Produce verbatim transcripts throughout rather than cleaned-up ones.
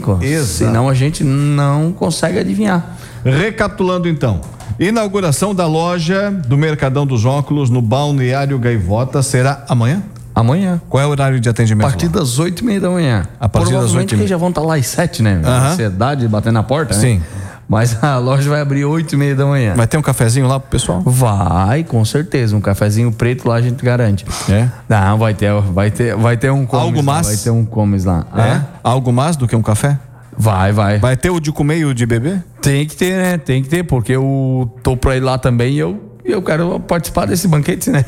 específico. Exato. Senão a gente não consegue adivinhar. Recapitulando então, inauguração da loja do Mercadão dos Óculos no Balneário Gaivota será amanhã? Amanhã. Qual é o horário de atendimento? A partir lá? das oito e meia da manhã. A partir das oito e meia. Eles já vão estar lá às sete, né? Uhum. Ansiedade, batendo na porta, né? Sim. Mas a loja vai abrir oito e meia da manhã. Vai ter um cafezinho lá pro pessoal? Vai, com certeza. Um cafezinho preto lá a gente garante. É? Não, vai ter, vai ter, vai ter um comes. Algo mais? Vai ter um comes lá. É? Ah? Algo mais do que um café? Vai, vai. Vai ter o de comer e o de beber? Tem que ter, né? Tem que ter, porque eu tô pra ir lá também e eu, eu quero participar desse banquete, né?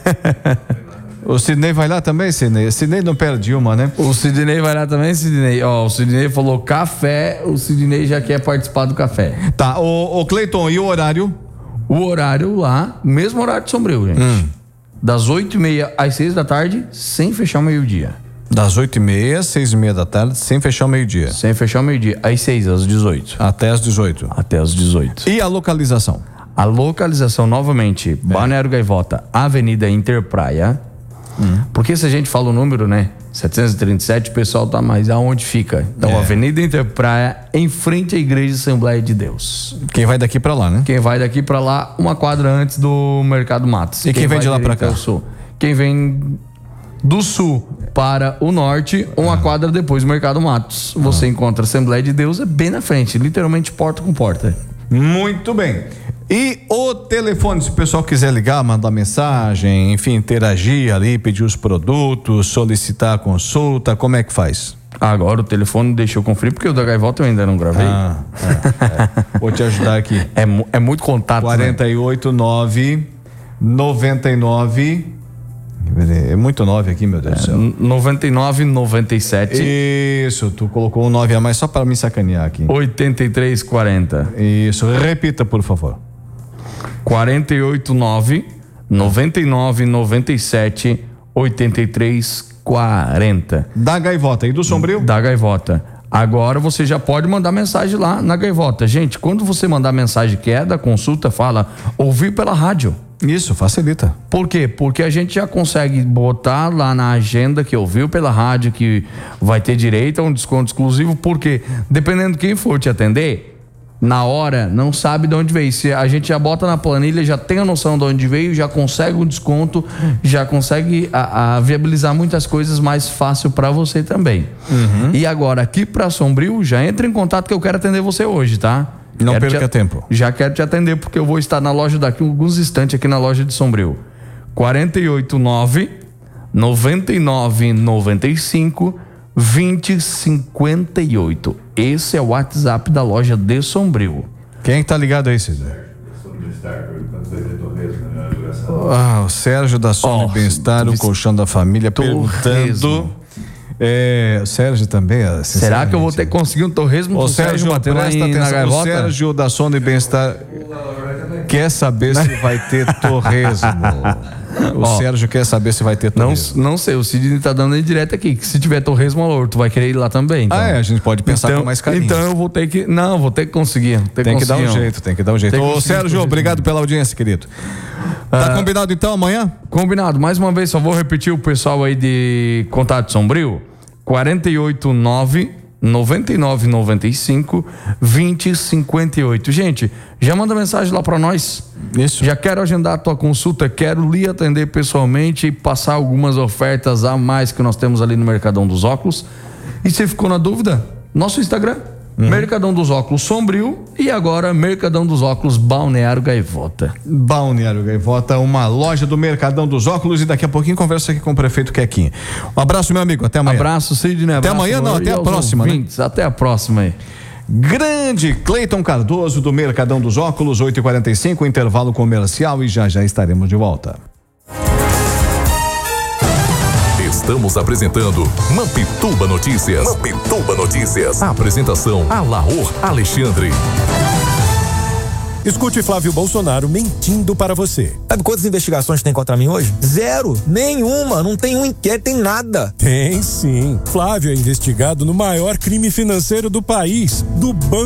O Sidney vai lá também, Sidney? Sidney não perde uma, né? O Sidney vai lá também, Sidney. Ó, o Sidney falou café, o Sidney já quer participar do café. Tá, o, o Cleiton, e o horário? O horário lá, mesmo horário de Sombrio, gente. Hum. Das oito e meia às seis da tarde, sem fechar o meio-dia. Das oito e meia, seis e meia da tarde, sem fechar o meio-dia. Sem fechar o meio-dia, às seis, às dezoito. Até às dezoito. Até às dezoito. E a localização? A localização, novamente, é. Balneário Gaivota, Avenida Interpraia. Hum. Porque se a gente fala o número, né? setecentos e trinta e sete, o pessoal tá mais aonde fica. Então, é. Avenida Interpraia, em frente à Igreja Assembleia de Deus. Quem vai daqui pra lá, né? Quem vai daqui pra lá, uma quadra antes do Mercado Matos. E quem, quem vem de lá pra cá? Sul. Quem vem do sul para o norte, uma ah. quadra depois do Mercado Matos. Você ah. encontra a Assembleia de Deus, é bem na frente, literalmente porta com porta. Muito bem. E o telefone, se o pessoal quiser ligar, mandar mensagem, enfim, interagir ali, pedir os produtos, solicitar a consulta, como é que faz? Agora o telefone deixa eu conferir, porque o da Gaivota eu ainda não gravei. Ah, é, é. Vou te ajudar aqui. É, é muito contato, quarenta e oito, nove, noventa e nove. É muito nove aqui, meu Deus do é, céu. noventa e nove, noventa e sete. Isso, tu colocou um nove a mais só para me sacanear aqui. oitenta e três, quarenta. Isso, repita, por favor. quarenta e oito, nove, noventa e nove, noventa e sete, oitenta e três, quarenta. Da Gaivota e do Sombrio? Da Gaivota. Agora você já pode mandar mensagem lá na Gaivota. Gente, quando você mandar mensagem que é da consulta, fala ouvir pela rádio. Isso, facilita. Por quê? Porque a gente já consegue botar lá na agenda que ouviu pela rádio que vai ter direito a um desconto exclusivo, porque dependendo de quem for te atender, na hora não sabe de onde veio. Se a gente já bota na planilha, já tem a noção de onde veio, já consegue um desconto, já consegue a, a viabilizar muitas coisas mais fácil para você também. Uhum. E agora aqui para Sombrio, já entra em contato que eu quero atender você hoje, tá? Não quero perca te, tempo. Já quero te atender porque eu vou estar na loja daqui alguns instantes aqui na loja de Sombrio. quarenta e oito, nove, noventa e nove, noventa e cinco, vinte, cinquenta e oito. Esse é o WhatsApp da loja de Sombrio. Quem tá ligado aí, Cid? Ah, o Sérgio da Sony oh, Bem-Estar, o colchão da família, perguntando. É, o Sérgio também. Será que eu vou ter que conseguir um torresmo? O Sérgio, bater presta lá em, atenção. na O Sérgio da Sony Bem-Estar quer saber se vai ter torresmo. O oh, Sérgio quer saber se vai ter torresmo. Não, não sei, o Sidney tá dando em direto aqui, que se tiver torresmo, alô, tu vai querer ir lá também. Então. Ah, é, a gente pode pensar então, com mais carinho. Então eu vou ter que, não, vou ter que conseguir. Ter tem que, que dar um jeito, tem que dar um jeito. Ô Sérgio, obrigado pela audiência, querido. Tá uh, combinado então amanhã? Combinado, mais uma vez, só vou repetir o pessoal aí de Contato Sombrio. quarenta e oito, nove, noventa e nove, noventa e cinco, vinte, cinquenta e oito. Gente, já manda mensagem lá para nós. Isso. Já quero agendar a tua consulta, quero lhe atender pessoalmente e passar algumas ofertas a mais que nós temos ali no Mercadão dos Óculos. E se ficou na dúvida, nosso Instagram, uhum. Mercadão dos Óculos Sombrio, e agora Mercadão dos Óculos Balneário Gaivota. Balneário Gaivota, uma loja do Mercadão dos Óculos, e daqui a pouquinho conversa aqui com o prefeito Quequinha. Um abraço, meu amigo, até amanhã. Abraço, Sidney. Até amanhã não, até a próxima, né? Até a próxima aí. Grande Cleiton Cardoso do Mercadão dos Óculos, oito e quarenta e cinco, intervalo comercial, e já já estaremos de volta. Estamos apresentando Mampituba Notícias. Mampituba Notícias. A apresentação Alaor Alexandre. Escute Flávio Bolsonaro mentindo para você. Sabe quantas investigações tem contra mim hoje? Zero. Nenhuma. Não tem um inquérito, tem nada. Tem sim. Flávio é investigado no maior crime financeiro do país, do Banco